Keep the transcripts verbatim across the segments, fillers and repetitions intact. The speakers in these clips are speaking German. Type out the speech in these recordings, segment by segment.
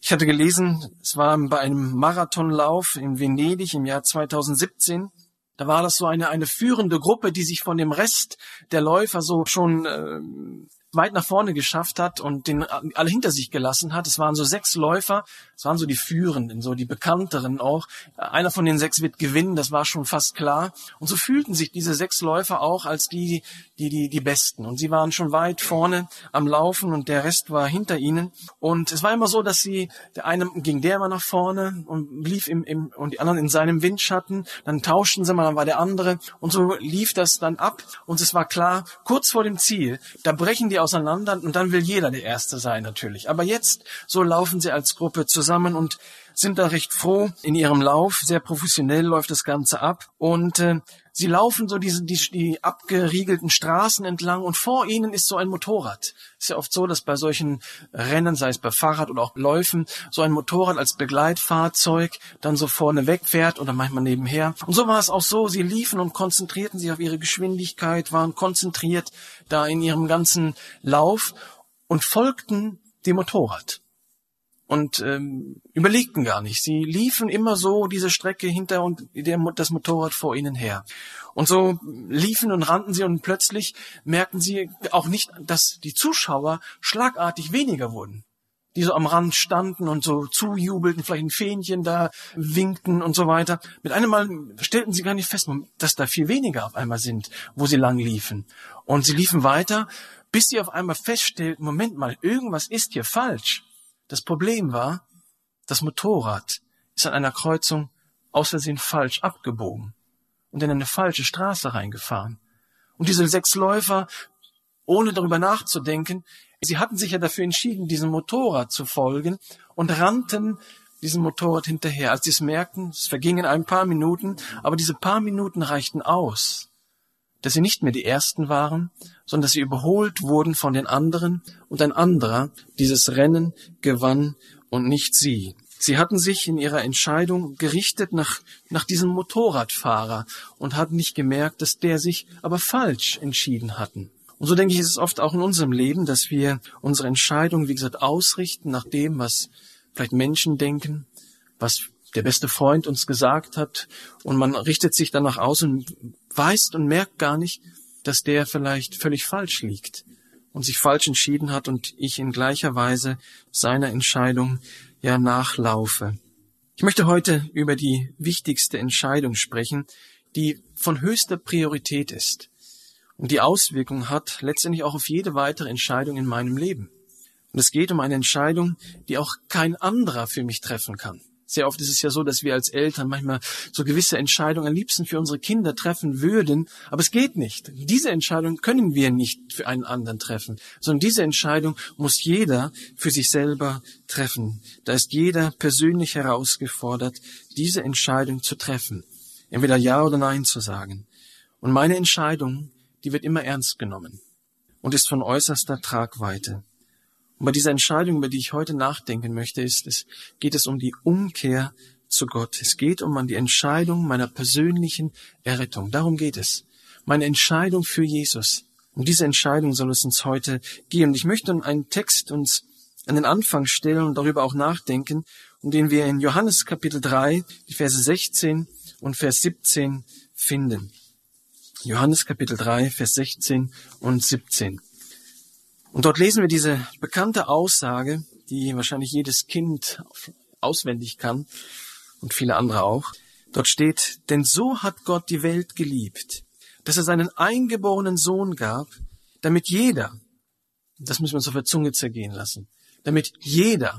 Ich hatte gelesen, es war bei einem Marathonlauf in Venedig im Jahr zweitausendsiebzehn. Da war das so eine eine führende Gruppe, die sich von dem Rest der Läufer so schon äh, weit nach vorne geschafft hat und den alle hinter sich gelassen hat. Es waren so sechs Läufer, es waren so die Führenden, so die Bekannteren auch. Einer von den sechs wird gewinnen, das war schon fast klar. Und so fühlten sich diese sechs Läufer auch als die, die, die, die Besten. Und sie waren schon weit vorne am Laufen und der Rest war hinter ihnen. Und es war immer so, dass sie, der eine ging der immer nach vorne und lief im, im, und die anderen in seinem Windschatten. Dann tauschten sie mal, dann war der andere. Und so lief das dann ab. Und es war klar, kurz vor dem Ziel, da brechen die auseinander und dann will jeder der Erste sein natürlich. Aber jetzt, so laufen sie als Gruppe zusammen und sind da recht froh in ihrem Lauf. Sehr professionell läuft das Ganze ab. Und äh, sie laufen so diese die, die abgeriegelten Straßen entlang und vor ihnen ist so ein Motorrad. Ist ja oft so, dass bei solchen Rennen, sei es bei Fahrrad oder auch Läufen, so ein Motorrad als Begleitfahrzeug dann so vorne wegfährt oder manchmal nebenher. Und so war es auch so, sie liefen und konzentrierten sich auf ihre Geschwindigkeit, waren konzentriert da in ihrem ganzen Lauf und folgten dem Motorrad. Und ähm, überlegten gar nicht. Sie liefen immer so diese Strecke hinter und der, das Motorrad vor ihnen her. Und so liefen und rannten sie und plötzlich merkten sie auch nicht, dass die Zuschauer schlagartig weniger wurden, die so am Rand standen und so zujubelten, vielleicht ein Fähnchen da winkten und so weiter. Mit einem Mal stellten sie gar nicht fest, dass da viel weniger auf einmal sind, wo sie lang liefen. Und sie liefen weiter, bis sie auf einmal feststellten, Moment mal, irgendwas ist hier falsch. Das Problem war, das Motorrad ist an einer Kreuzung aus Versehen falsch abgebogen und in eine falsche Straße reingefahren. Und diese sechs Läufer, ohne darüber nachzudenken, sie hatten sich ja dafür entschieden, diesem Motorrad zu folgen und rannten diesem Motorrad hinterher. Als sie es merkten, es vergingen ein paar Minuten, aber diese paar Minuten reichten aus, dass sie nicht mehr die Ersten waren, sondern dass sie überholt wurden von den anderen und ein anderer dieses Rennen gewann und nicht sie. Sie hatten sich in ihrer Entscheidung gerichtet nach, nach diesem Motorradfahrer und hatten nicht gemerkt, dass der sich aber falsch entschieden hatten. Und so denke ich, ist es oft auch in unserem Leben, dass wir unsere Entscheidung, wie gesagt, ausrichten nach dem, was vielleicht Menschen denken, was der beste Freund uns gesagt hat, und man richtet sich danach aus und weiß und merkt gar nicht, dass der vielleicht völlig falsch liegt und sich falsch entschieden hat und ich in gleicher Weise seiner Entscheidung ja nachlaufe. Ich möchte heute über die wichtigste Entscheidung sprechen, die von höchster Priorität ist und die Auswirkungen hat letztendlich auch auf jede weitere Entscheidung in meinem Leben. Und es geht um eine Entscheidung, die auch kein anderer für mich treffen kann. Sehr oft ist es ja so, dass wir als Eltern manchmal so gewisse Entscheidungen am liebsten für unsere Kinder treffen würden, aber es geht nicht. Diese Entscheidung können wir nicht für einen anderen treffen, sondern diese Entscheidung muss jeder für sich selber treffen. Da ist jeder persönlich herausgefordert, diese Entscheidung zu treffen, entweder Ja oder Nein zu sagen. Und meine Entscheidung, die wird immer ernst genommen und ist von äußerster Tragweite. Und bei dieser Entscheidung, über die ich heute nachdenken möchte, ist es, geht es um die Umkehr zu Gott. Es geht um die Entscheidung meiner persönlichen Errettung. Darum geht es. Meine Entscheidung für Jesus. Um diese Entscheidung soll es uns heute gehen. Und ich möchte einen Text uns an den Anfang stellen und darüber auch nachdenken, um den wir in Johannes Kapitel drei, die Verse sechzehn und Vers siebzehn finden. Johannes Kapitel drei, Vers sechzehn und siebzehn. Und dort lesen wir diese bekannte Aussage, die wahrscheinlich jedes Kind auswendig kann und viele andere auch. Dort steht, denn so hat Gott die Welt geliebt, dass er seinen eingeborenen Sohn gab, damit jeder, das müssen wir uns auf der Zunge zergehen lassen, damit jeder,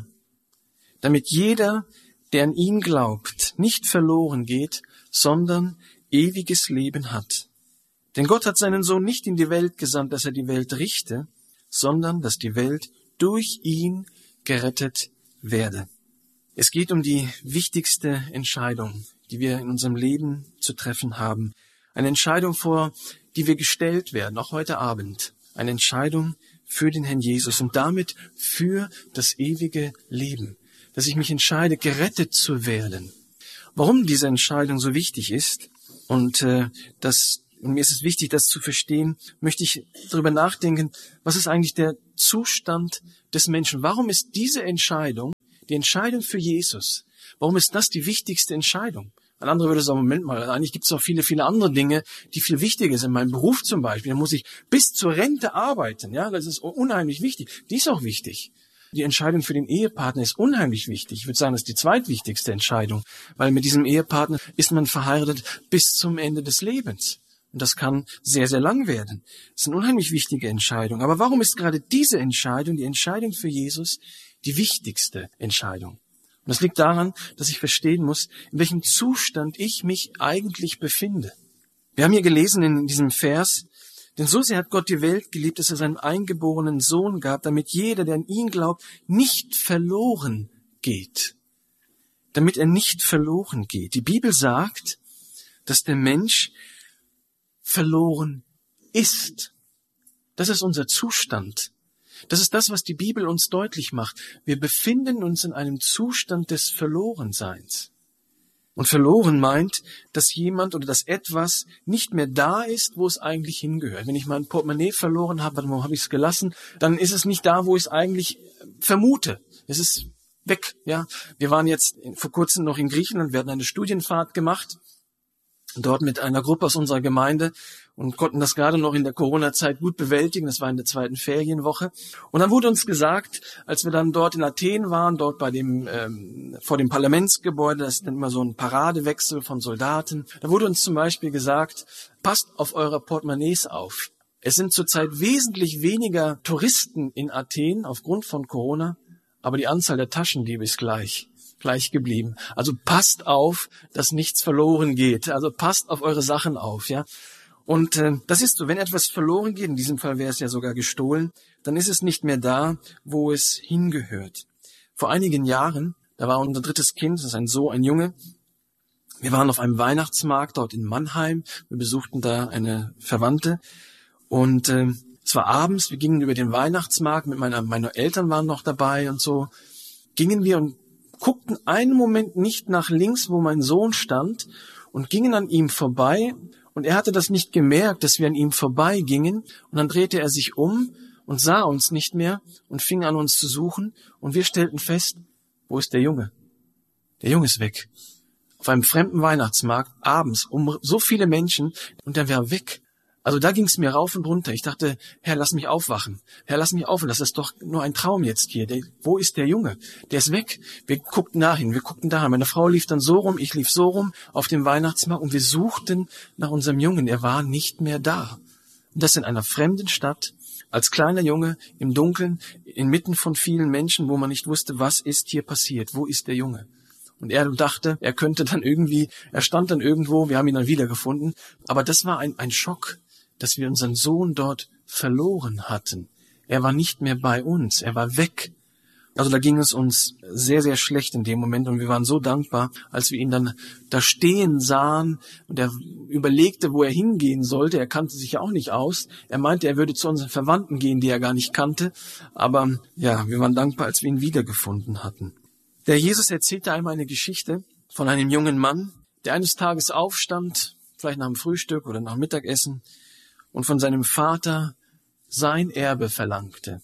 damit jeder, der an ihn glaubt, nicht verloren geht, sondern ewiges Leben hat. Denn Gott hat seinen Sohn nicht in die Welt gesandt, dass er die Welt richte, sondern dass die Welt durch ihn gerettet werde. Es geht um die wichtigste Entscheidung, die wir in unserem Leben zu treffen haben. Eine Entscheidung, vor die wir gestellt werden, auch heute Abend. Eine Entscheidung für den Herrn Jesus und damit für das ewige Leben. Dass ich mich entscheide, gerettet zu werden. Warum diese Entscheidung so wichtig ist und äh, das Und mir ist es wichtig, das zu verstehen, möchte ich darüber nachdenken, was ist eigentlich der Zustand des Menschen? Warum ist diese Entscheidung, Die Entscheidung für Jesus. Warum ist das die wichtigste Entscheidung? Ein anderer würde sagen, Moment mal, eigentlich gibt es auch viele, viele andere Dinge, die viel wichtiger sind. Mein Beruf zum Beispiel, da muss ich bis zur Rente arbeiten. Ja, das ist unheimlich wichtig. Die ist auch wichtig. Die Entscheidung für den Ehepartner ist unheimlich wichtig. Ich würde sagen, das ist die zweitwichtigste Entscheidung, weil mit diesem Ehepartner ist man verheiratet bis zum Ende des Lebens. Und das kann sehr, sehr lang werden. Das ist eine unheimlich wichtige Entscheidung. Aber warum ist gerade diese Entscheidung, die Entscheidung für Jesus, die wichtigste Entscheidung? Und das liegt daran, dass ich verstehen muss, in welchem Zustand ich mich eigentlich befinde. Wir haben hier gelesen in diesem Vers, denn so sehr hat Gott die Welt geliebt, dass er seinen eingeborenen Sohn gab, damit jeder, der an ihn glaubt, nicht verloren geht. Damit er nicht verloren geht. Die Bibel sagt, dass der Mensch verloren ist. Das ist unser Zustand. Das ist das, was die Bibel uns deutlich macht. Wir befinden uns in einem Zustand des Verlorenseins. Und verloren meint, dass jemand oder dass etwas nicht mehr da ist, wo es eigentlich hingehört. Wenn ich mein Portemonnaie verloren habe, warum habe ich es gelassen, dann ist es nicht da, wo ich es eigentlich vermute. Es ist weg. Ja, wir waren jetzt vor kurzem noch in Griechenland, wir hatten eine Studienfahrt gemacht, dort mit einer Gruppe aus unserer Gemeinde und konnten das gerade noch in der Corona-Zeit gut bewältigen. Das war in der zweiten Ferienwoche. Und dann wurde uns gesagt, als wir dann dort in Athen waren, dort bei dem ähm, vor dem Parlamentsgebäude, das ist dann immer so ein Paradewechsel von Soldaten, da wurde uns zum Beispiel gesagt, passt auf eure Portemonnaies auf. Es sind zurzeit wesentlich weniger Touristen in Athen aufgrund von Corona, aber die Anzahl der Taschendiebe ist gleich. gleich geblieben. Also passt auf, dass nichts verloren geht. Also passt auf eure Sachen auf, ja. Und äh, das ist so, wenn etwas verloren geht, in diesem Fall wäre es ja sogar gestohlen, dann ist es nicht mehr da, wo es hingehört. Vor einigen Jahren, da war unser drittes Kind, das ist ein Sohn, ein Junge. Wir waren auf einem Weihnachtsmarkt dort in Mannheim. Wir besuchten da eine Verwandte und äh, es war abends. Wir gingen über den Weihnachtsmarkt mit meiner, meine Eltern waren noch dabei und so. Gingen wir und guckten einen Moment nicht nach links, wo mein Sohn stand, und gingen an ihm vorbei. Und er hatte das nicht gemerkt, dass wir an ihm vorbeigingen. Und dann drehte er sich um und sah uns nicht mehr und fing an, uns zu suchen. Und wir stellten fest, wo ist der Junge? Der Junge ist weg. Auf einem fremden Weihnachtsmarkt, abends, um so viele Menschen, und der war weg. Also da ging es mir rauf und runter. Ich dachte, Herr, lass mich aufwachen. Herr, lass mich aufwachen. Das ist doch nur ein Traum jetzt hier. Der, wo ist der Junge? Der ist weg. Wir guckten dahin, wir guckten dahin. Meine Frau lief dann so rum, ich lief so rum auf dem Weihnachtsmarkt und wir suchten nach unserem Jungen. Er war nicht mehr da. Und das in einer fremden Stadt, als kleiner Junge, im Dunkeln, inmitten von vielen Menschen, wo man nicht wusste, was ist hier passiert. Wo ist der Junge? Und er dachte, er könnte dann irgendwie, er stand dann irgendwo, wir haben ihn dann wiedergefunden. Aber das war ein, ein Schock, dass wir unseren Sohn dort verloren hatten. Er war nicht mehr bei uns, er war weg. Also da ging es uns sehr, sehr schlecht in dem Moment und wir waren so dankbar, als wir ihn dann da stehen sahen und er überlegte, wo er hingehen sollte. Er kannte sich ja auch nicht aus. Er meinte, er würde zu unseren Verwandten gehen, die er gar nicht kannte. Aber ja, wir waren dankbar, als wir ihn wiedergefunden hatten. Der Jesus erzählte einmal eine Geschichte von einem jungen Mann, der eines Tages aufstand, vielleicht nach dem Frühstück oder nach dem Mittagessen, und von seinem Vater sein Erbe verlangte.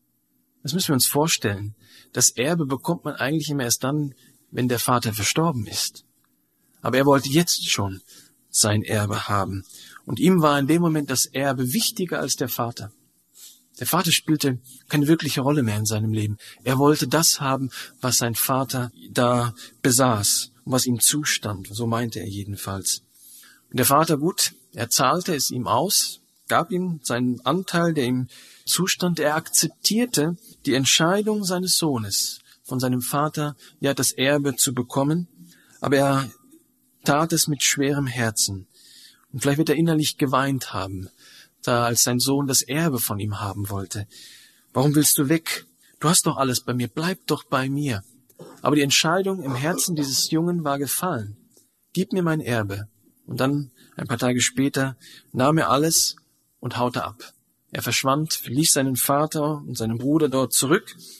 Das müssen wir uns vorstellen. Das Erbe bekommt man eigentlich immer erst dann, wenn der Vater verstorben ist. Aber er wollte jetzt schon sein Erbe haben. Und ihm war in dem Moment das Erbe wichtiger als der Vater. Der Vater spielte keine wirkliche Rolle mehr in seinem Leben. Er wollte das haben, was sein Vater da besaß und was ihm zustand. So meinte er jedenfalls. Und der Vater, gut, er zahlte es ihm aus, gab ihm seinen Anteil, der ihm zustand. Er akzeptierte die Entscheidung seines Sohnes, von seinem Vater, ja, das Erbe zu bekommen. Aber er tat es mit schwerem Herzen. Und vielleicht wird er innerlich geweint haben, da als sein Sohn das Erbe von ihm haben wollte. Warum willst du weg? Du hast doch alles bei mir, bleib doch bei mir. Aber die Entscheidung im Herzen dieses Jungen war gefallen. Gib mir mein Erbe. Und dann, ein paar Tage später, nahm er alles und haute ab. Er verschwand, verließ seinen Vater und seinen Bruder dort zurück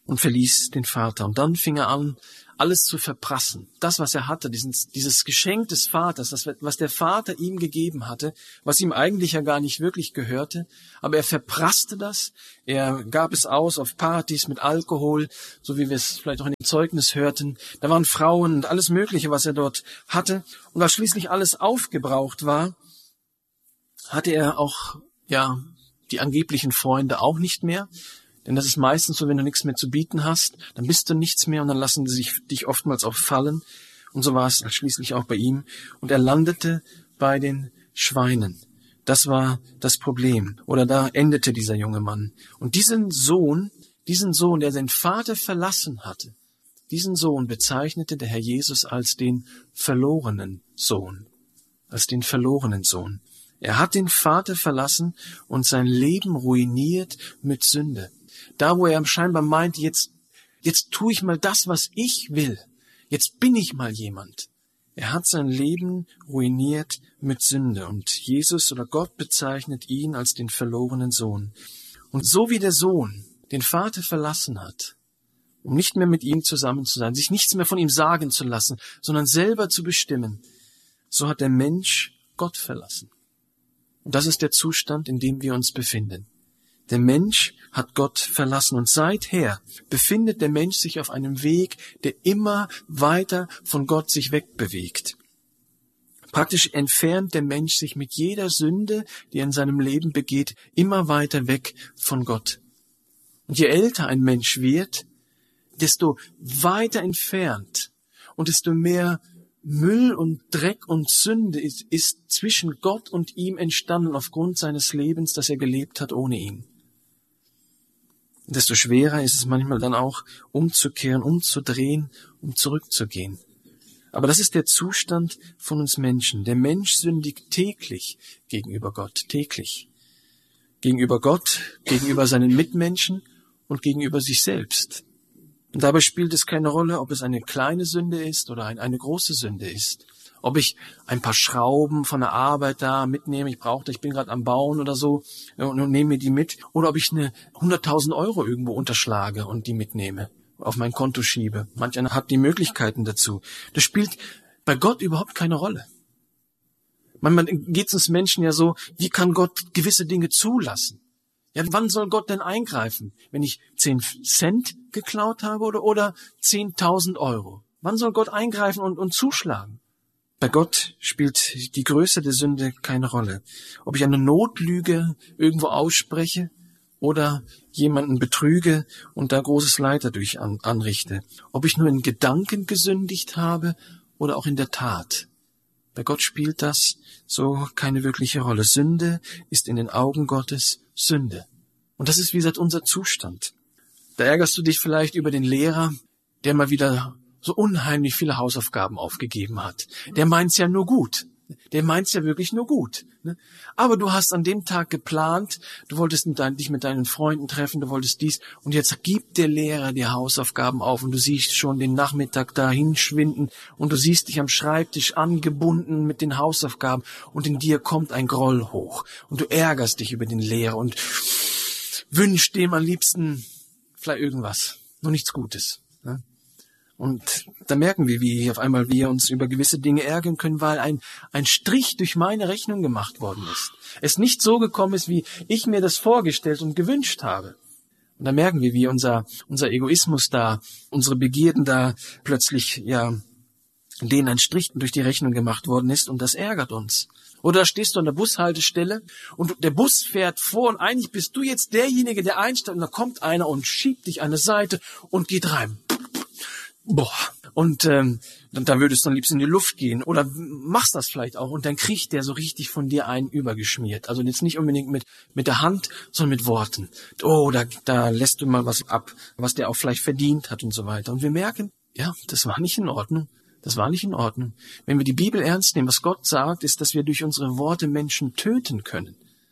und verließ den Vater. Und dann fing er an, alles zu verprassen. Das, was er hatte, diesen, dieses Geschenk des Vaters, das, was der Vater ihm gegeben hatte, was ihm eigentlich ja gar nicht wirklich gehörte, aber er verprasste das, er gab es aus auf Partys mit Alkohol, so wie wir es vielleicht auch in dem Zeugnis hörten. Da waren Frauen und alles Mögliche, was er dort hatte. Und als schließlich alles aufgebraucht war, hatte er auch, ja, die angeblichen Freunde auch nicht mehr. Denn das ist meistens so, wenn du nichts mehr zu bieten hast, dann bist du nichts mehr und dann lassen sie sich, dich oftmals auch fallen. Und so war es schließlich auch bei ihm. Und er landete bei den Schweinen. Das war das Problem. Oder da endete dieser junge Mann. Und diesen Sohn, diesen Sohn, der seinen Vater verlassen hatte, diesen Sohn bezeichnete der Herr Jesus als den verlorenen Sohn. Als den verlorenen Sohn. Er hat den Vater verlassen und sein Leben ruiniert mit Sünde. Da, wo er scheinbar meint, jetzt, jetzt tue ich mal das, was ich will. Jetzt bin ich mal jemand. Er hat sein Leben ruiniert mit Sünde. Und Jesus oder Gott bezeichnet ihn als den verlorenen Sohn. Und so wie der Sohn den Vater verlassen hat, um nicht mehr mit ihm zusammen zu sein, sich nichts mehr von ihm sagen zu lassen, sondern selber zu bestimmen, so hat der Mensch Gott verlassen. Und das ist der Zustand, in dem wir uns befinden. Der Mensch hat Gott verlassen und seither befindet der Mensch sich auf einem Weg, der immer weiter von Gott sich wegbewegt. Praktisch entfernt der Mensch sich mit jeder Sünde, die er in seinem Leben begeht, immer weiter weg von Gott. Und je älter ein Mensch wird, desto weiter entfernt und desto mehr Müll und Dreck und Sünde ist, ist zwischen Gott und ihm entstanden aufgrund seines Lebens, das er gelebt hat ohne ihn. Desto schwerer ist es manchmal dann auch, umzukehren, umzudrehen, um zurückzugehen. Aber das ist der Zustand von uns Menschen. Der Mensch sündigt täglich gegenüber Gott, täglich. Gegenüber Gott, gegenüber seinen Mitmenschen und gegenüber sich selbst. Und dabei spielt es keine Rolle, ob es eine kleine Sünde ist oder eine große Sünde ist. Ob ich ein paar Schrauben von der Arbeit da mitnehme, ich brauche, ich bin gerade am Bauen oder so und, und nehme mir die mit. Oder ob ich eine hunderttausend Euro irgendwo unterschlage und die mitnehme, auf mein Konto schiebe. Manch einer hat die Möglichkeiten dazu. Das spielt bei Gott überhaupt keine Rolle. Manchmal geht es uns Menschen ja so, wie kann Gott gewisse Dinge zulassen? Ja, wann soll Gott denn eingreifen? Wenn ich zehn Cent geklaut habe oder, oder zehntausend Euro? Wann soll Gott eingreifen und, und zuschlagen? Bei Gott spielt die Größe der Sünde keine Rolle. Ob ich eine Notlüge irgendwo ausspreche oder jemanden betrüge und da großes Leid dadurch an, anrichte. Ob ich nur in Gedanken gesündigt habe oder auch in der Tat. Bei Gott spielt das so keine wirkliche Rolle. Sünde ist in den Augen Gottes Sünde. Und das ist, wie gesagt, unser Zustand. Da ärgerst du dich vielleicht über den Lehrer, der mal wieder so unheimlich viele Hausaufgaben aufgegeben hat. Der meint's ja nur gut. Der meint's ja wirklich nur gut. Aber du hast an dem Tag geplant, du wolltest mit dein, dich mit deinen Freunden treffen, du wolltest dies, und jetzt gibt der Lehrer dir Hausaufgaben auf und du siehst schon den Nachmittag da hinschwinden und du siehst dich am Schreibtisch angebunden mit den Hausaufgaben und in dir kommt ein Groll hoch und du ärgerst dich über den Lehrer und wünschst dem am liebsten vielleicht irgendwas, nur nichts Gutes. Ne? Und da merken wir, wie auf einmal wir uns über gewisse Dinge ärgern können, weil ein, ein Strich durch meine Rechnung gemacht worden ist. Es nicht so gekommen ist, wie ich mir das vorgestellt und gewünscht habe. Und da merken wir, wie unser, unser Egoismus da, unsere Begierden da plötzlich, ja, denen ein Strich durch die Rechnung gemacht worden ist und das ärgert uns. Oder da stehst du an der Bushaltestelle und der Bus fährt vor und eigentlich bist du jetzt derjenige, der einsteigt und da kommt einer und schiebt dich an die Seite und geht rein. Boah. Und ähm, dann, dann würdest du am liebsten in die Luft gehen oder machst das vielleicht auch und dann kriegt der so richtig von dir einen übergeschmiert. Also jetzt nicht unbedingt mit mit der Hand, sondern mit Worten. Oh, da, da lässt du mal was ab, was der auch vielleicht verdient hat und so weiter. Und wir merken, ja, das war nicht in Ordnung. Das war nicht in Ordnung. Wenn wir die Bibel ernst nehmen, was Gott sagt, ist, dass wir durch unsere Worte Menschen töten können.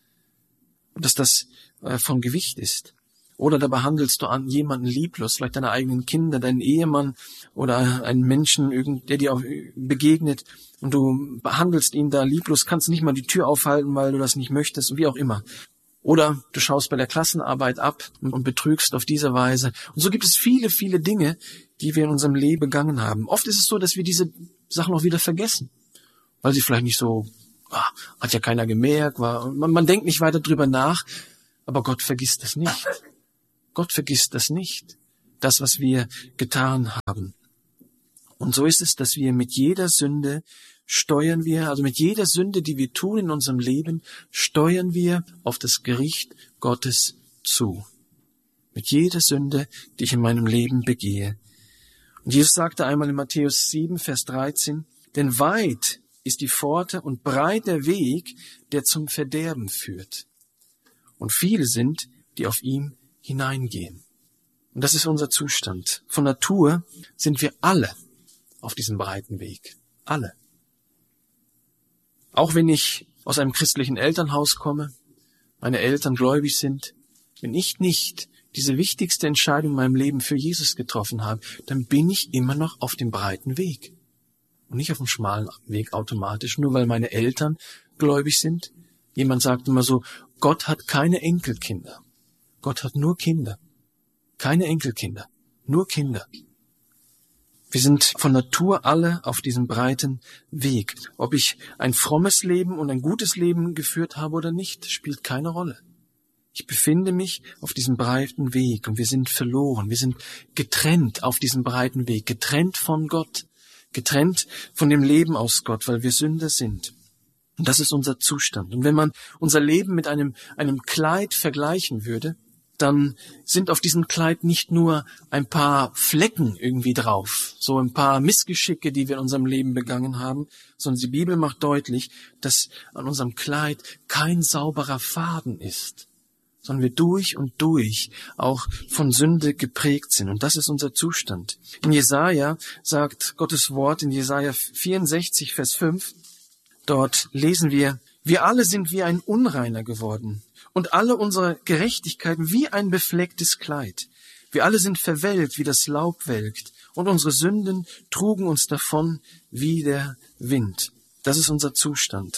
Und dass das äh, von Gewicht ist. Oder da behandelst du an jemanden lieblos, vielleicht deine eigenen Kinder, deinen Ehemann oder einen Menschen, der dir auch begegnet und du behandelst ihn da lieblos, kannst nicht mal die Tür aufhalten, weil du das nicht möchtest, wie auch immer. Oder du schaust bei der Klassenarbeit ab und betrügst auf diese Weise. Und so gibt es viele, viele Dinge, die wir in unserem Leben begangen haben. Oft ist es so, dass wir diese Sachen auch wieder vergessen, weil sie vielleicht nicht so, ah, hat ja keiner gemerkt, war, man, man denkt nicht weiter drüber nach, aber Gott vergisst das nicht. Gott vergisst das nicht, das, was wir getan haben. Und so ist es, dass wir mit jeder Sünde steuern wir, also mit jeder Sünde, die wir tun in unserem Leben, steuern wir auf das Gericht Gottes zu. Mit jeder Sünde, die ich in meinem Leben begehe. Und Jesus sagte einmal in Matthäus sieben, Vers dreizehn, denn weit ist die Pforte und breit der Weg, der zum Verderben führt. Und viele sind, die auf ihm hineingehen. Und das ist unser Zustand. Von Natur sind wir alle auf diesem breiten Weg. Alle. Auch wenn ich aus einem christlichen Elternhaus komme, meine Eltern gläubig sind, wenn ich nicht diese wichtigste Entscheidung in meinem Leben für Jesus getroffen habe, dann bin ich immer noch auf dem breiten Weg. Und nicht auf dem schmalen Weg automatisch, nur weil meine Eltern gläubig sind. Jemand sagt immer so, Gott hat keine Enkelkinder. Gott hat nur Kinder. Keine Enkelkinder. Nur Kinder. Wir sind von Natur alle auf diesem breiten Weg. Ob ich ein frommes Leben und ein gutes Leben geführt habe oder nicht, spielt keine Rolle. Ich befinde mich auf diesem breiten Weg und wir sind verloren. Wir sind getrennt auf diesem breiten Weg, getrennt von Gott, getrennt von dem Leben aus Gott, weil wir Sünder sind. Und das ist unser Zustand. Und wenn man unser Leben mit einem, einem Kleid vergleichen würde, dann sind auf diesem Kleid nicht nur ein paar Flecken irgendwie drauf, so ein paar Missgeschicke, die wir in unserem Leben begangen haben, sondern die Bibel macht deutlich, dass an unserem Kleid kein sauberer Faden ist, sondern wir durch und durch auch von Sünde geprägt sind. Und das ist unser Zustand. In Jesaja sagt Gottes Wort, in Jesaja vierundsechzig, Vers fünf, dort lesen wir, wir alle sind wie ein Unreiner geworden. Und alle unsere Gerechtigkeiten wie ein beflecktes Kleid. Wir alle sind verwelkt, wie das Laub welkt. Und unsere Sünden trugen uns davon wie der Wind. Das ist unser Zustand.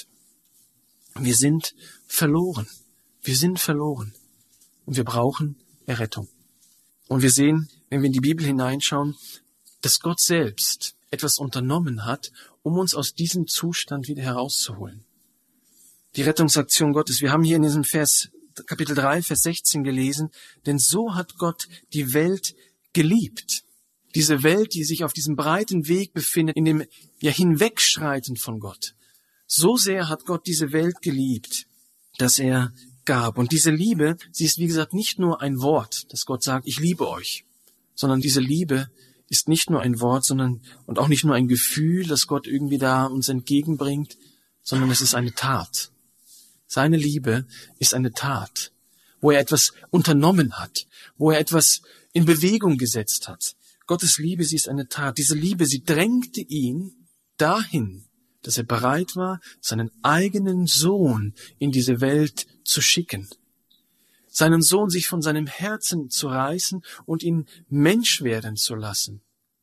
Wir sind verloren. Wir sind verloren. Und wir brauchen Errettung. Und wir sehen, wenn wir in die Bibel hineinschauen, dass Gott selbst etwas unternommen hat, um uns aus diesem Zustand wieder herauszuholen. Die Rettungsaktion Gottes. Wir haben hier in diesem Vers, Kapitel drei, Vers sechzehn gelesen, denn so hat Gott die Welt geliebt. Diese Welt, die sich auf diesem breiten Weg befindet, in dem ja Hinwegschreiten von Gott. So sehr hat Gott diese Welt geliebt, dass er gab. Und diese Liebe, sie ist wie gesagt nicht nur ein Wort, dass Gott sagt, ich liebe euch, sondern diese Liebe ist nicht nur ein Wort, sondern und auch nicht nur ein Gefühl, das Gott irgendwie da uns entgegenbringt, sondern es ist eine Tat. Seine Liebe ist eine Tat, wo er etwas unternommen hat, wo er etwas in Bewegung gesetzt hat. Gottes Liebe, sie ist eine Tat. Diese Liebe, sie drängte ihn dahin, dass er bereit war, seinen eigenen Sohn in diese Welt zu schicken. Seinen Sohn sich von seinem Herzen zu reißen und ihn Mensch werden zu lassen.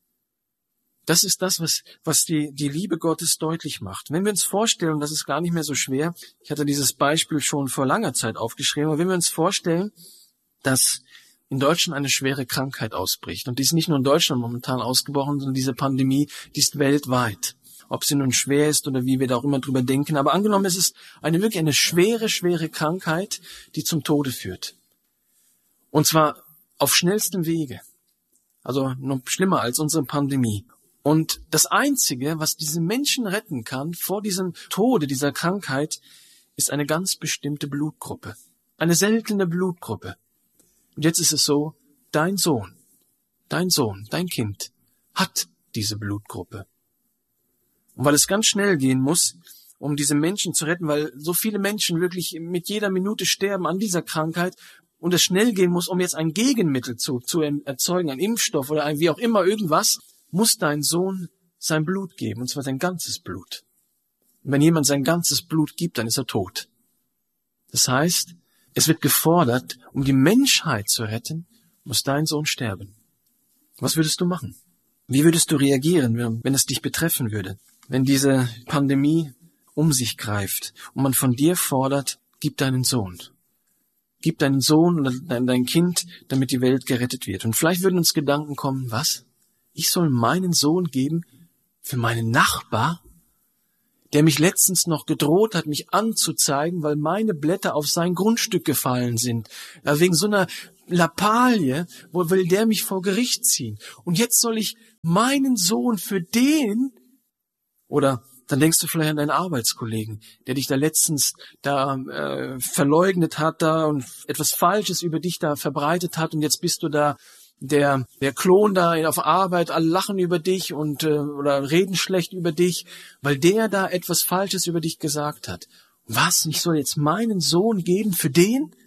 Das ist das, was, was die, die Liebe Gottes deutlich macht. Wenn wir uns vorstellen, das ist gar nicht mehr so schwer, ich hatte dieses Beispiel schon vor langer Zeit aufgeschrieben, aber wenn wir uns vorstellen, dass in Deutschland eine schwere Krankheit ausbricht, und die ist nicht nur in Deutschland momentan ausgebrochen, sondern diese Pandemie, die ist weltweit. Ob sie nun schwer ist oder wie wir da auch immer drüber denken, aber angenommen, es ist eine wirklich eine schwere, schwere Krankheit, die zum Tode führt. Und zwar auf schnellstem Wege. Also noch schlimmer als unsere Pandemie. Und das Einzige, was diese Menschen retten kann vor diesem Tode, dieser Krankheit, ist eine ganz bestimmte Blutgruppe. Eine seltene Blutgruppe. Und jetzt ist es so, dein Sohn, dein Sohn, dein Kind hat diese Blutgruppe. Und weil es ganz schnell gehen muss, um diese Menschen zu retten, weil so viele Menschen wirklich mit jeder Minute sterben an dieser Krankheit und es schnell gehen muss, um jetzt ein Gegenmittel zu, zu erzeugen, ein Impfstoff oder ein wie auch immer irgendwas, muss dein Sohn sein Blut geben, und zwar sein ganzes Blut. Und wenn jemand sein ganzes Blut gibt, dann ist er tot. Das heißt, es wird gefordert, um die Menschheit zu retten, muss dein Sohn sterben. Was würdest du machen? Wie würdest du reagieren, wenn es dich betreffen würde? Wenn diese Pandemie um sich greift und man von dir fordert, gib deinen Sohn. gib deinen Sohn oder dein, dein Kind, damit die Welt gerettet wird. Und vielleicht würden uns Gedanken kommen, was? Ich soll meinen Sohn geben für meinen Nachbar, der mich letztens noch gedroht hat, mich anzuzeigen, weil meine Blätter auf sein Grundstück gefallen sind. Ja, wegen so einer Lappalie, wo will der mich vor Gericht ziehen. Und jetzt soll ich meinen Sohn für den, oder dann denkst du vielleicht an deinen Arbeitskollegen, der dich da letztens da äh, verleugnet hat da und etwas Falsches über dich da verbreitet hat und jetzt bist du da der der Klon da auf Arbeit, alle lachen über dich und äh, oder reden schlecht über dich, weil der da etwas Falsches über dich gesagt hat. Was? Ich soll jetzt meinen Sohn geben für den?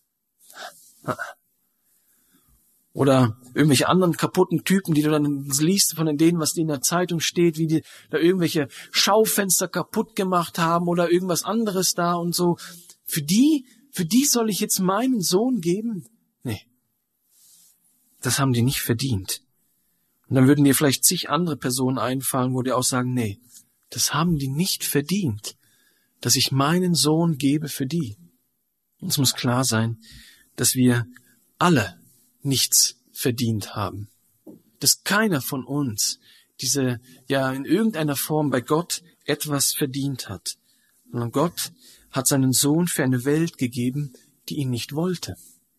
Oder irgendwelche anderen kaputten Typen, die du dann liest von denen, was in der Zeitung steht, wie die da irgendwelche Schaufenster kaputt gemacht haben oder irgendwas anderes da und so. Für die, für die soll ich jetzt meinen Sohn geben? Nee. Das haben die nicht verdient. Und dann würden dir vielleicht zig andere Personen einfallen, wo die auch sagen, nee, das haben die nicht verdient, dass ich meinen Sohn gebe für die. Uns muss klar sein, dass wir alle nichts verdient haben. Dass keiner von uns diese, ja, in irgendeiner Form bei Gott etwas verdient hat. Sondern Gott hat seinen Sohn für eine Welt gegeben, die ihn nicht wollte.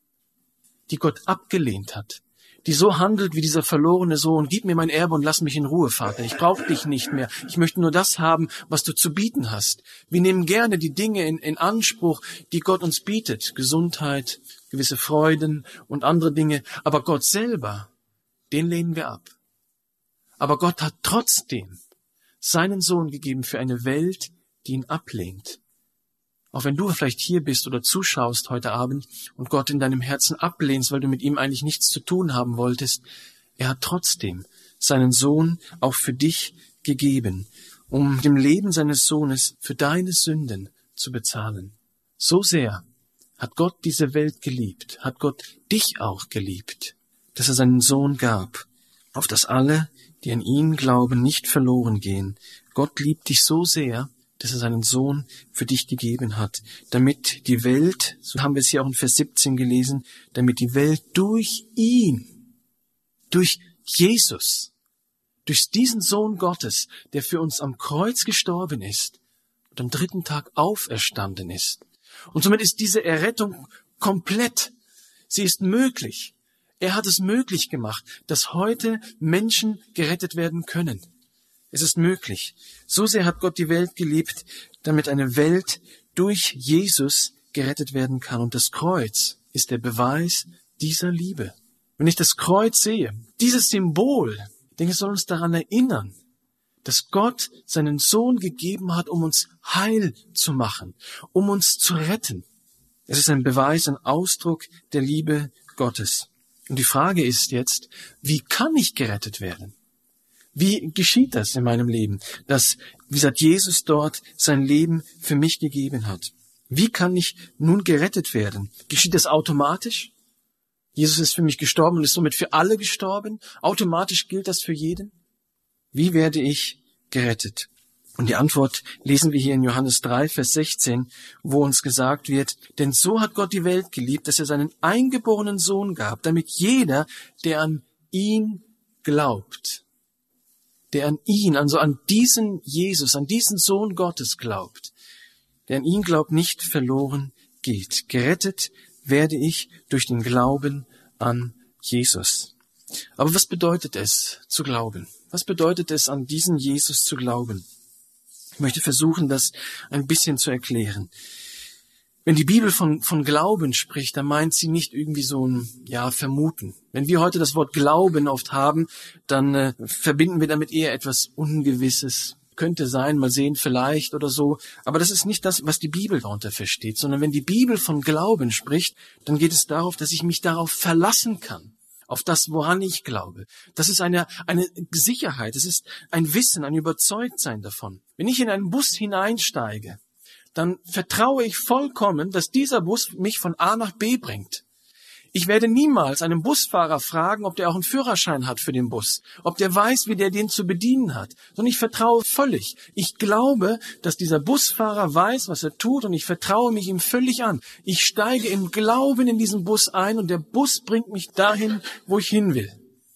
Die Gott abgelehnt hat. Die so handelt wie dieser verlorene Sohn, gib mir mein Erbe und lass mich in Ruhe, Vater. Ich brauche dich nicht mehr. Ich möchte nur das haben, was du zu bieten hast. Wir nehmen gerne die Dinge in, in Anspruch, die Gott uns bietet. Gesundheit, gewisse Freuden und andere Dinge. Aber Gott selber, den lehnen wir ab. Aber Gott hat trotzdem seinen Sohn gegeben für eine Welt, die ihn ablehnt. Auch wenn du vielleicht hier bist oder zuschaust heute Abend und Gott in deinem Herzen ablehnst, weil du mit ihm eigentlich nichts zu tun haben wolltest, er hat trotzdem seinen Sohn auch für dich gegeben, um dem Leben seines Sohnes für deine Sünden zu bezahlen. So sehr hat Gott diese Welt geliebt, hat Gott dich auch geliebt, dass er seinen Sohn gab, auf dass alle, die an ihn glauben, nicht verloren gehen. Gott liebt dich so sehr, dass er seinen Sohn für dich gegeben hat, damit die Welt, so haben wir es hier auch in Vers siebzehn gelesen, damit die Welt durch ihn, durch Jesus, durch diesen Sohn Gottes, der für uns am Kreuz gestorben ist und am dritten Tag auferstanden ist. Und somit ist diese Errettung komplett. Sie ist möglich. Er hat es möglich gemacht, dass heute Menschen gerettet werden können. Es ist möglich. So sehr hat Gott die Welt geliebt, damit eine Welt durch Jesus gerettet werden kann. Und das Kreuz ist der Beweis dieser Liebe. Wenn ich das Kreuz sehe, dieses Symbol, denke ich, soll uns daran erinnern, dass Gott seinen Sohn gegeben hat, um uns heil zu machen, um uns zu retten. Es ist ein Beweis, ein Ausdruck der Liebe Gottes. Und die Frage ist jetzt, wie kann ich gerettet werden? Wie geschieht das in meinem Leben, dass, wie gesagt, Jesus dort sein Leben für mich gegeben hat? Wie kann ich nun gerettet werden? Geschieht das automatisch? Jesus ist für mich gestorben und ist somit für alle gestorben. Automatisch gilt das für jeden. Wie werde ich gerettet? Und die Antwort lesen wir hier in Johannes drei, Vers sechzehn, wo uns gesagt wird, denn so hat Gott die Welt geliebt, dass er seinen eingeborenen Sohn gab, damit jeder, der an ihn glaubt, der an ihn, also an diesen Jesus, an diesen Sohn Gottes glaubt, der an ihn glaubt, nicht verloren geht. Gerettet werde ich durch den Glauben an Jesus. Aber was bedeutet es zu glauben? Was bedeutet es, an diesen Jesus zu glauben? Ich möchte versuchen, das ein bisschen zu erklären. Wenn die Bibel von, von Glauben spricht, dann meint sie nicht irgendwie so ein, ja, Vermuten. Wenn wir heute das Wort Glauben oft haben, dann äh, verbinden wir damit eher etwas Ungewisses. Könnte sein, mal sehen, vielleicht oder so. Aber das ist nicht das, was die Bibel darunter versteht, sondern wenn die Bibel von Glauben spricht, dann geht es darauf, dass ich mich darauf verlassen kann. Auf das, woran ich glaube. Das ist eine, eine Sicherheit, es ist ein Wissen, ein Überzeugtsein davon. Wenn ich in einen Bus hineinsteige, dann vertraue ich vollkommen, dass dieser Bus mich von A nach B bringt. Ich werde niemals einem Busfahrer fragen, ob der auch einen Führerschein hat für den Bus, ob der weiß, wie der den zu bedienen hat, sondern ich vertraue völlig. Ich glaube, dass dieser Busfahrer weiß, was er tut, und ich vertraue mich ihm völlig an. Ich steige im Glauben in diesen Bus ein und der Bus bringt mich dahin, wo ich hin will.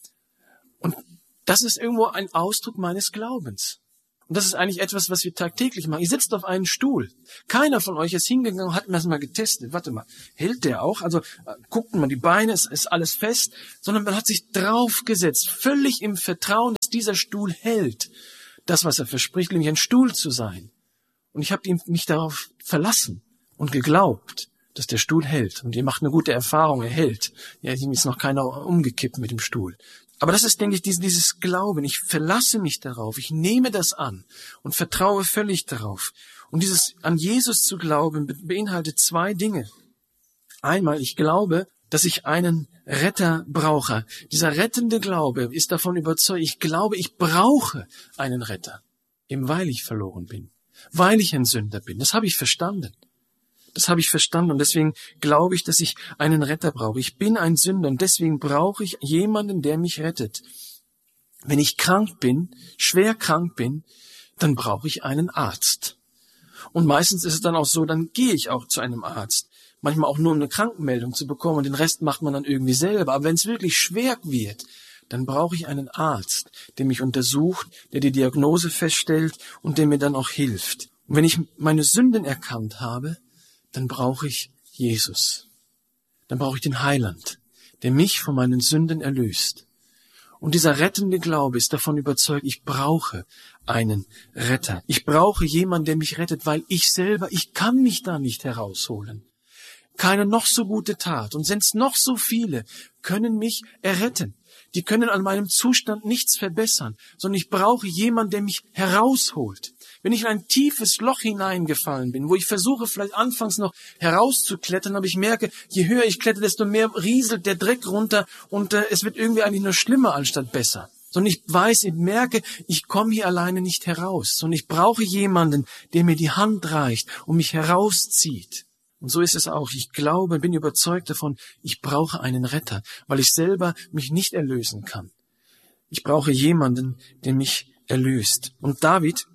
Und das ist irgendwo ein Ausdruck meines Glaubens. Und das ist eigentlich etwas, was wir tagtäglich machen. Ihr sitzt auf einem Stuhl. Keiner von euch ist hingegangen und hat das mal getestet. Warte mal, hält der auch? Also guckt mal, die Beine, es ist alles fest. Sondern man hat sich draufgesetzt, völlig im Vertrauen, dass dieser Stuhl hält. Das, was er verspricht, nämlich ein Stuhl zu sein. Und ich habe mich darauf verlassen und geglaubt, dass der Stuhl hält. Und ihr macht eine gute Erfahrung, er hält. Ja, ihm ist noch keiner umgekippt mit dem Stuhl. Aber das ist, denke ich, dieses Glauben. Ich verlasse mich darauf. Ich nehme das an und vertraue völlig darauf. Und dieses an Jesus zu glauben beinhaltet zwei Dinge. Einmal, ich glaube, dass ich einen Retter brauche. Dieser rettende Glaube ist davon überzeugt. Ich glaube, ich brauche einen Retter. Eben weil ich verloren bin. Weil ich ein Sünder bin. Das habe ich verstanden. Das habe ich verstanden und deswegen glaube ich, dass ich einen Retter brauche. Ich bin ein Sünder und deswegen brauche ich jemanden, der mich rettet. Wenn ich krank bin, schwer krank bin, dann brauche ich einen Arzt. Und meistens ist es dann auch so, dann gehe ich auch zu einem Arzt. Manchmal auch nur, um eine Krankenmeldung zu bekommen und den Rest macht man dann irgendwie selber. Aber wenn es wirklich schwer wird, dann brauche ich einen Arzt, der mich untersucht, der die Diagnose feststellt und der mir dann auch hilft. Und wenn ich meine Sünden erkannt habe, dann brauche ich Jesus. Dann brauche ich den Heiland, der mich von meinen Sünden erlöst. Und dieser rettende Glaube ist davon überzeugt, ich brauche einen Retter. Ich brauche jemanden, der mich rettet, weil ich selber, ich kann mich da nicht herausholen. Keine noch so gute Tat, und sind's noch so viele, können mich erretten. Die können an meinem Zustand nichts verbessern, sondern ich brauche jemanden, der mich herausholt. Wenn ich in ein tiefes Loch hineingefallen bin, wo ich versuche, vielleicht anfangs noch herauszuklettern, aber ich merke, je höher ich klettere, desto mehr rieselt der Dreck runter und äh, es wird irgendwie eigentlich nur schlimmer anstatt besser. Sondern ich weiß, ich merke, ich komme hier alleine nicht heraus, sondern ich brauche jemanden, der mir die Hand reicht und mich herauszieht. Und so ist es auch. Ich glaube, bin überzeugt davon, ich brauche einen Retter, weil ich selber mich nicht erlösen kann. Ich brauche jemanden, der mich erlöst. Und David,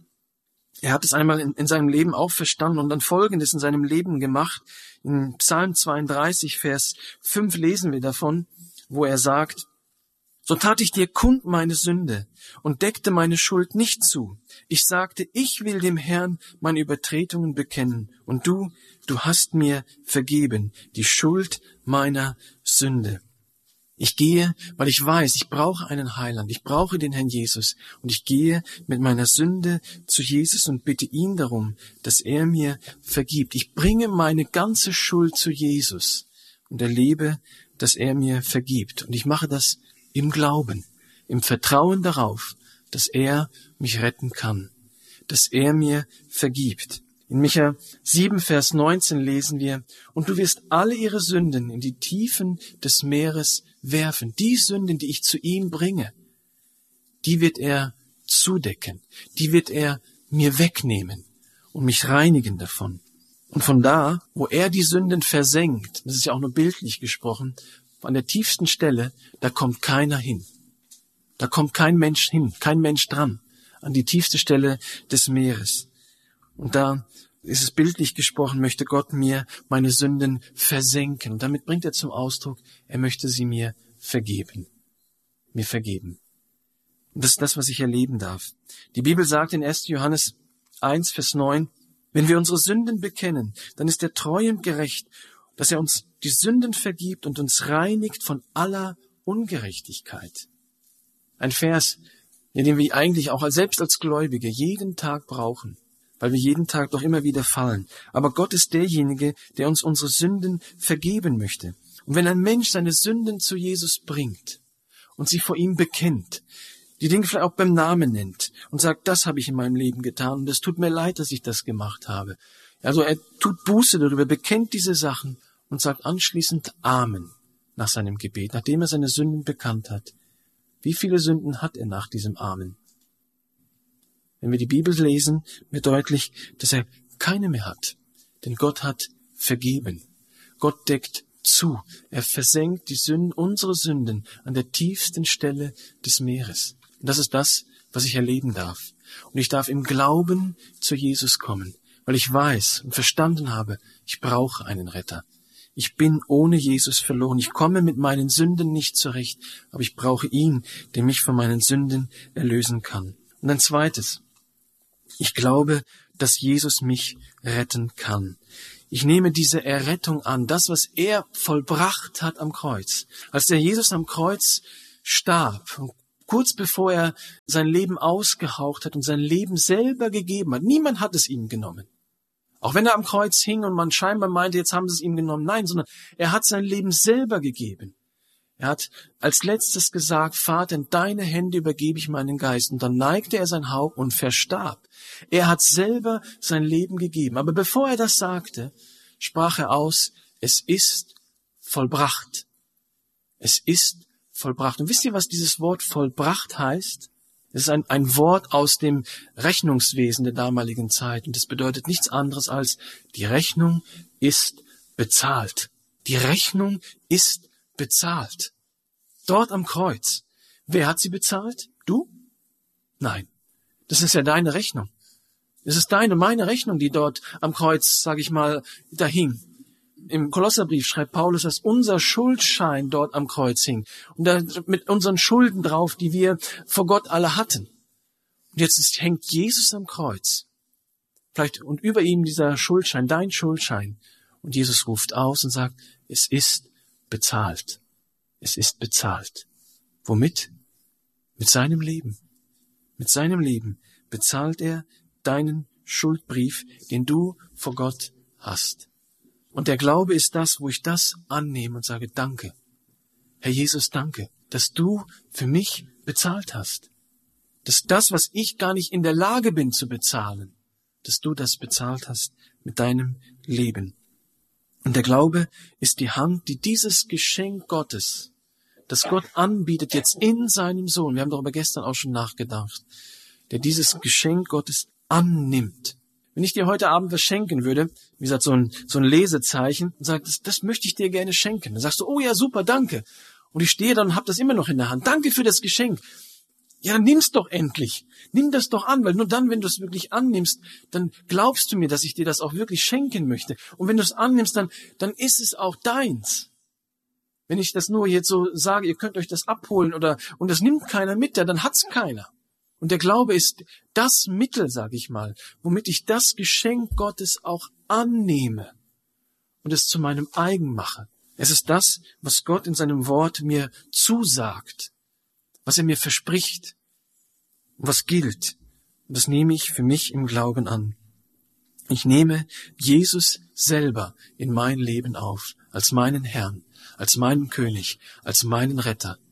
er hat es einmal in, in seinem Leben auch verstanden und dann Folgendes in seinem Leben gemacht. In Psalm zweiunddreißig, Vers fünf lesen wir davon, wo er sagt, so tat ich dir kund meine Sünde und deckte meine Schuld nicht zu. Ich sagte, ich will dem Herrn meine Übertretungen bekennen und du, du hast mir vergeben die Schuld meiner Sünde. Ich gehe, weil ich weiß, ich brauche einen Heiland, ich brauche den Herrn Jesus und ich gehe mit meiner Sünde zu Jesus und bitte ihn darum, dass er mir vergibt. Ich bringe meine ganze Schuld zu Jesus und erlebe, dass er mir vergibt. Und ich mache das im Glauben, im Vertrauen darauf, dass er mich retten kann, dass er mir vergibt. In Micha sieben, Vers neunzehn lesen wir, und du wirst alle ihre Sünden in die Tiefen des Meeres werfen. Die Sünden, die ich zu ihm bringe, die wird er zudecken, die wird er mir wegnehmen und mich reinigen davon. Und von da, wo er die Sünden versenkt, das ist ja auch nur bildlich gesprochen, an der tiefsten Stelle, da kommt keiner hin. Da kommt kein Mensch hin, kein Mensch dran, an die tiefste Stelle des Meeres. Und da ist es bildlich gesprochen, möchte Gott mir meine Sünden versenken. Und damit bringt er zum Ausdruck, er möchte sie mir vergeben. Mir vergeben. Und das ist das, was ich erleben darf. Die Bibel sagt in erster Johannes eins, Vers neun, wenn wir unsere Sünden bekennen, dann ist er treu und gerecht, dass er uns die Sünden vergibt und uns reinigt von aller Ungerechtigkeit. Ein Vers, den wir eigentlich auch selbst als Gläubige jeden Tag brauchen, weil wir jeden Tag doch immer wieder fallen. Aber Gott ist derjenige, der uns unsere Sünden vergeben möchte. Und wenn ein Mensch seine Sünden zu Jesus bringt und sie vor ihm bekennt, die Dinge vielleicht auch beim Namen nennt und sagt, das habe ich in meinem Leben getan und es tut mir leid, dass ich das gemacht habe. Also er tut Buße darüber, bekennt diese Sachen und sagt anschließend Amen nach seinem Gebet, nachdem er seine Sünden bekannt hat. Wie viele Sünden hat er nach diesem Amen? Wenn wir die Bibel lesen, wird deutlich, dass er keine mehr hat. Denn Gott hat vergeben. Gott deckt zu. Er versenkt die Sünden, unsere Sünden an der tiefsten Stelle des Meeres. Und das ist das, was ich erleben darf. Und ich darf im Glauben zu Jesus kommen, weil ich weiß und verstanden habe, ich brauche einen Retter. Ich bin ohne Jesus verloren. Ich komme mit meinen Sünden nicht zurecht, aber ich brauche ihn, der mich von meinen Sünden erlösen kann. Und ein zweites. Ich glaube, dass Jesus mich retten kann. Ich nehme diese Errettung an, das, was er vollbracht hat am Kreuz. Als der Jesus am Kreuz starb, kurz bevor er sein Leben ausgehaucht hat und sein Leben selber gegeben hat, niemand hat es ihm genommen. Auch wenn er am Kreuz hing und man scheinbar meinte, jetzt haben sie es ihm genommen. Nein, sondern er hat sein Leben selber gegeben. Er hat als letztes gesagt, Vater, in deine Hände übergebe ich meinen Geist. Und dann neigte er sein Haupt und verstarb. Er hat selber sein Leben gegeben. Aber bevor er das sagte, sprach er aus, es ist vollbracht. Es ist vollbracht. Und wisst ihr, was dieses Wort vollbracht heißt? Es ist ein, ein Wort aus dem Rechnungswesen der damaligen Zeit. Und es bedeutet nichts anderes als, die Rechnung ist bezahlt. Die Rechnung ist bezahlt. Dort am Kreuz. Wer hat sie bezahlt? Du? Nein. Das ist ja deine Rechnung. Es ist deine, meine Rechnung, die dort am Kreuz, sage ich mal, da hing. Im Kolosserbrief schreibt Paulus, dass unser Schuldschein dort am Kreuz hing. Und da mit unseren Schulden drauf, die wir vor Gott alle hatten. Und jetzt ist, hängt Jesus am Kreuz. Vielleicht, und über ihm dieser Schuldschein, dein Schuldschein. Und Jesus ruft aus und sagt, es ist bezahlt. Es ist bezahlt. Womit? Mit seinem Leben. Mit seinem Leben bezahlt er deinen Schuldbrief, den du vor Gott hast. Und der Glaube ist das, wo ich das annehme und sage, danke. Herr Jesus, danke, dass du für mich bezahlt hast. Dass das, was ich gar nicht in der Lage bin zu bezahlen, dass du das bezahlt hast mit deinem Leben. Und der Glaube ist die Hand, die dieses Geschenk Gottes, das Gott anbietet jetzt in seinem Sohn, wir haben darüber gestern auch schon nachgedacht, der dieses Geschenk Gottes annimmt. Wenn ich dir heute Abend was schenken würde, wie gesagt, so ein, so ein Lesezeichen, und sage, das, das möchte ich dir gerne schenken. Dann sagst du, oh ja, super, danke. Und ich stehe dann und habe das immer noch in der Hand. Danke für das Geschenk. Ja, dann nimm's doch endlich. Nimm das doch an, weil nur dann, wenn du es wirklich annimmst, dann glaubst du mir, dass ich dir das auch wirklich schenken möchte. Und wenn du es annimmst, dann, dann ist es auch deins. Wenn ich das nur jetzt so sage, ihr könnt euch das abholen oder, und das nimmt keiner mit, ja, dann hat's keiner. Und der Glaube ist das Mittel, sage ich mal, womit ich das Geschenk Gottes auch annehme und es zu meinem eigen mache. Es ist das, was Gott in seinem Wort mir zusagt, was er mir verspricht, was gilt. Und das nehme ich für mich im Glauben an. Ich nehme Jesus selber in mein Leben auf, als meinen Herrn, als meinen König, als meinen Retter.